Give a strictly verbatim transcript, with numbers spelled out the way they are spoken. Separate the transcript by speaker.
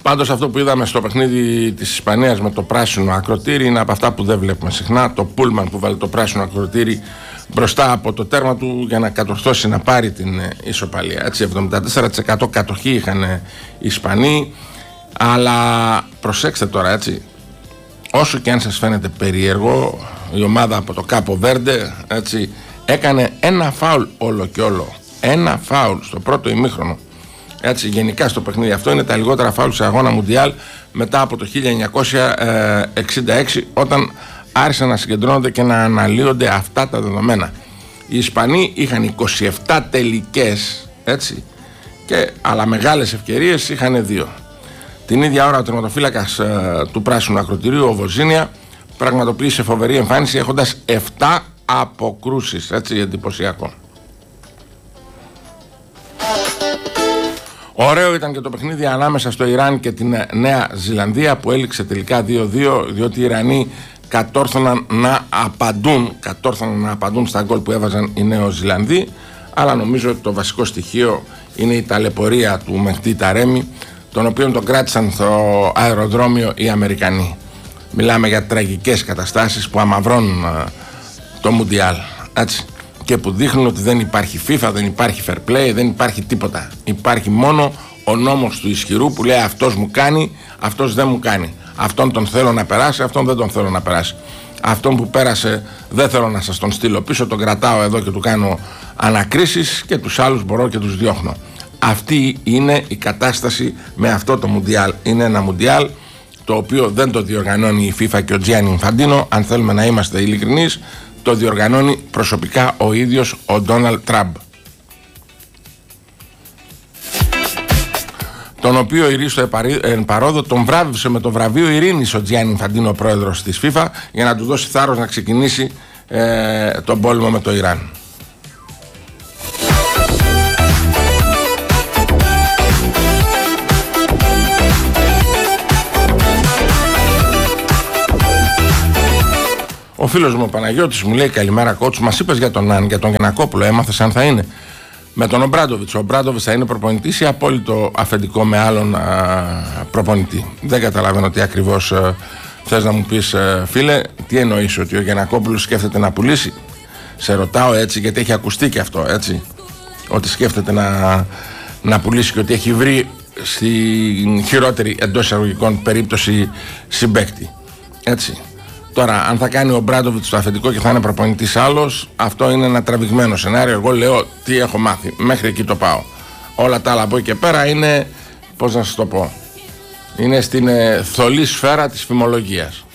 Speaker 1: Πάντως αυτό που είδαμε στο παιχνίδι της Ισπανίας με το πράσινο ακροτήρι είναι από αυτά που δεν βλέπουμε συχνά. Το Πούλμαν που βάλει το πράσινο ακροτήρι μπροστά από το τέρμα του για να κατορθώσει να πάρει την ισοπαλία. Έτσι, εβδομήντα τέσσερα τοις εκατό κατοχή είχαν οι Ισπανοί. Αλλά προσέξτε τώρα, έτσι, όσο και αν σας φαίνεται περίεργο, η ομάδα από το Κάπο Βέρντε, έτσι, έκανε ένα φάουλ όλο και όλο. Ένα φάουλ στο πρώτο ημίχρονο. Έτσι, γενικά στο παιχνίδι αυτό είναι τα λιγότερα φάουλ σε αγώνα Μουντιάλ μετά από το χίλια εννιακόσια εξήντα έξι, όταν άρχισαν να συγκεντρώνονται και να αναλύονται αυτά τα δεδομένα. Οι Ισπανοί είχαν είκοσι επτά τελικές, έτσι, και, αλλά μεγάλες ευκαιρίες είχαν δύο. Την ίδια ώρα ο τερματοφύλακας ε, του πράσινου ακροτηρίου, ο Βοζίνια, πραγματοποίησε φοβερή εμφάνιση έχοντας επτά αποκρούσεις, έτσι, εντυπωσιακό. Ωραίο ήταν και το παιχνίδι ανάμεσα στο Ιράν και την Νέα Ζηλανδία, που έληξε τελικά δύο δύο, διότι οι Ιρανοί κατόρθωναν να απαντούν, κατόρθωναν να απαντούν στα γκολ που έβαζαν οι Νέο Ζηλανδοί, αλλά νομίζω ότι το βασικό στοιχείο είναι η ταλαιπωρία του Μεχτή Ταρέμι, τον οποίον τον κράτησαν στο αεροδρόμιο οι Αμερικανοί. Μιλάμε για τραγικές καταστάσεις που αμαυρώνουν uh, το Μουντιάλ, έτσι, και που δείχνουν ότι δεν υπάρχει FIFA, δεν υπάρχει fair play, δεν υπάρχει τίποτα. Υπάρχει μόνο ο νόμος του ισχυρού που λέει αυτός μου κάνει, αυτός δεν μου κάνει. Αυτόν τον θέλω να περάσει, αυτόν δεν τον θέλω να περάσει. Αυτόν που πέρασε δεν θέλω να σας τον στείλω πίσω, τον κρατάω εδώ και του κάνω ανακρίσεις, και τους άλλους μπορώ και τους διώχνω. Αυτή είναι η κατάσταση με αυτό το Μουντιάλ. Είναι ένα Μουντιάλ το οποίο δεν το διοργανώνει η FIFA και ο Τζιάννι Ινφαντίνο. Αν θέλουμε να είμαστε ειλικρινείς, το διοργανώνει προσωπικά ο ίδιος ο Ντόναλντ Τραμπ, τον οποίο η Ρίστο εν παρόδο τον βράβευσε με το βραβείο Ειρήνης ο Τζιάννι Ινφαντίνο, ο πρόεδρος της FIFA, για να του δώσει θάρρος να ξεκινήσει ε, τον πόλεμο με το Ιράν. Ο φίλος μου ο Παναγιώτης μου λέει: καλημέρα κότσου, μας είπες για τον Αν, για τον Γιαννακόπουλο, έμαθες αν θα είναι με τον Ομπράντοβιτς? Ο Ομπράντοβιτς θα είναι προπονητής ή απόλυτο αφεντικό με άλλον α, προπονητή? Δεν καταλαβαίνω τι ακριβώς α, θες να μου πεις, α, φίλε. Τι εννοείς, ότι ο Γιαννακόπουλος σκέφτεται να πουλήσει? Σε ρωτάω έτσι γιατί έχει ακουστεί και αυτό, έτσι, ότι σκέφτεται να, να πουλήσει και ότι έχει βρει στη χειρότερη εντός εισαγωγικών περίπτωση συμπαίκτη, έτσι. Τώρα, αν θα κάνει ο Μπράντοβιτς το αφεντικό και θα είναι προπονητής άλλος, αυτό είναι ένα τραβηγμένο σενάριο. Εγώ λέω τι έχω μάθει, μέχρι εκεί το πάω. Όλα τα άλλα από εκεί και πέρα είναι, πώς να σας το πω, είναι στην ε, θολή σφαίρα της φημολογίας.